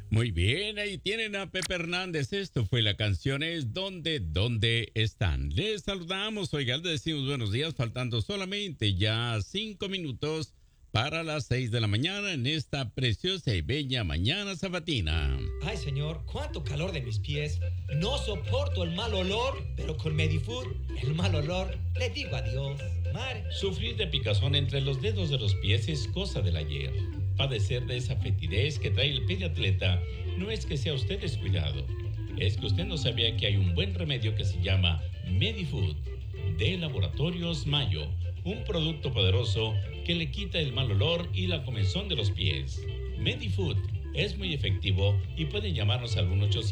Muy bien, ahí tienen a Pepe Hernández. Esto fue la canción es ¿Dónde están? Les saludamos, oiga, les decimos buenos días, faltando solamente ya 5 minutos para las 6 de la mañana en esta preciosa y bella mañana sabatina. Ay, señor, cuánto calor de mis pies. No soporto el mal olor, pero con Medifood, el mal olor, le digo adiós. Mar. Sufrir de picazón entre los dedos de los pies es cosa del ayer. Padecer de esa fetidez que trae el pie de atleta no es que sea usted descuidado. Es que usted no sabía que hay un buen remedio que se llama Medifood, de Laboratorios Mayo. Un producto poderoso que le quita el mal olor y la comezón de los pies. Medifood es muy efectivo y pueden llamarnos al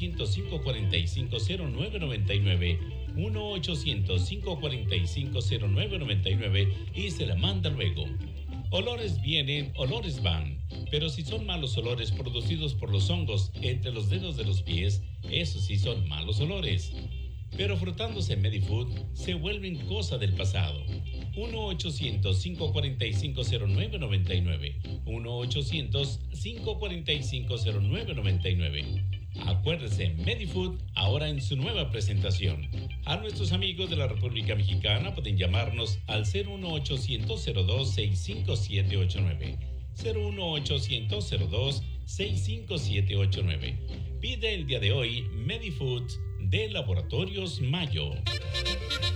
1-800-545-0999, 1-800-545-0999 y se la manda luego. Olores vienen, olores van, pero si son malos olores producidos por los hongos entre los dedos de los pies, esos sí son malos olores. Pero frotándose Medifood se vuelven cosa del pasado. 1-800-545-0999, 1-800-545-0999. Acuérdese, Medifood ahora en su nueva presentación. A nuestros amigos de la República Mexicana pueden llamarnos al 01800-02-65789. 01800-02-65789. Pide el día de hoy Medifood de Laboratorios Mayo.